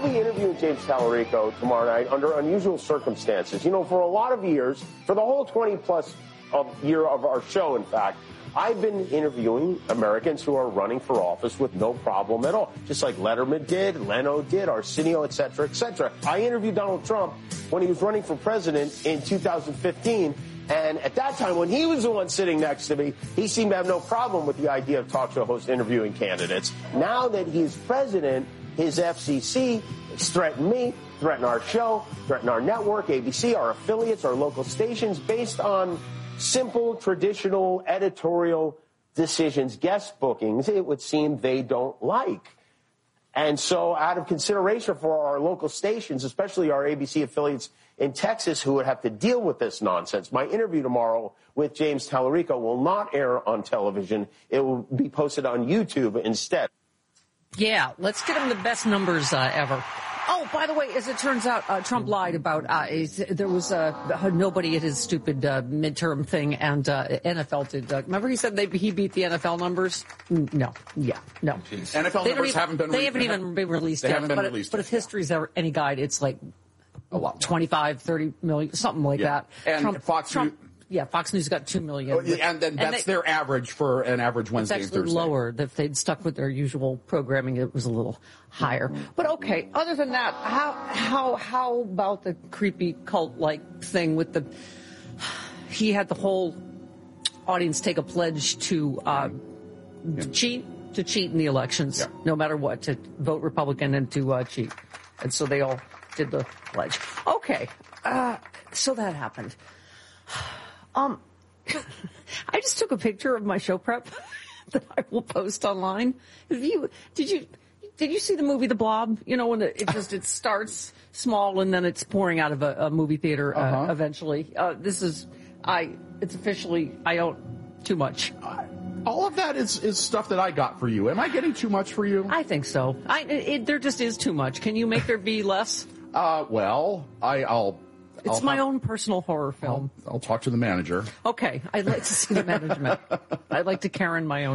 be interviewing James Tallarico tomorrow night under unusual circumstances. You know, for a lot of years, for the whole 20-plus year of our show, in fact, I've been interviewing Americans who are running for office with no problem at all, just like Letterman did, Leno did, Arsenio, et cetera, et cetera. I interviewed Donald Trump when he was running for president in 2015, and at that time, when he was the one sitting next to me, he seemed to have no problem with the idea of talk show hosts interviewing candidates. Now that he's president, his FCC has threatened me, threatened our show, threatened our network, ABC, our affiliates, our local stations, based on simple, traditional editorial decisions, guest bookings, it would seem they don't like. And so out of consideration for our local stations, especially our ABC affiliates in Texas who would have to deal with this nonsense, my interview tomorrow with James Tallarico will not air on television. It will be posted on YouTube instead. Yeah, let's get him the best numbers ever. Oh, by the way, as it turns out, Trump lied about there was nobody at his stupid midterm thing, and NFL did. Remember he said he beat the NFL numbers? No. Yeah, no. NFL numbers haven't been released. They haven't even been released yet. But if history's ever any guide, it's like a lot, 25, 30 million, something like that. And Fox News got 2 million. Oh, and that's their average for an average Wednesday and Thursday. It's actually lower. If they'd stuck with their usual programming, it was a little higher. But okay, other than that, how about the creepy cult-like thing with he had the whole audience take a pledge to cheat in the elections, no matter what, to vote Republican and to cheat. And so they all did the pledge. Okay, so that happened. I just took a picture of my show prep that I will post online. Did you see the movie The Blob? You know, when it starts small and then it's pouring out of a movie theater eventually. It's officially, I own too much. All of that is stuff that I got for you. Am I getting too much for you? I think so. There just is too much. Can you make there be less? It's my own personal horror film. I'll talk to the manager. Okay. I'd like to see the management. I'd like to Karen my own